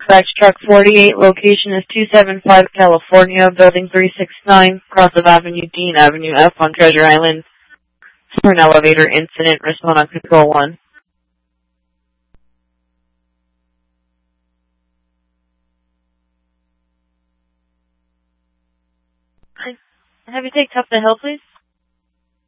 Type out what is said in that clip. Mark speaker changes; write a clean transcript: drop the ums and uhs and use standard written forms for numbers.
Speaker 1: Dispatch Truck 48, location is 275 California, Building 369, cross of Avenue Dean, Avenue F on Treasure Island. For an elevator incident, respond on Control 1. Have you take Tough to Help, please?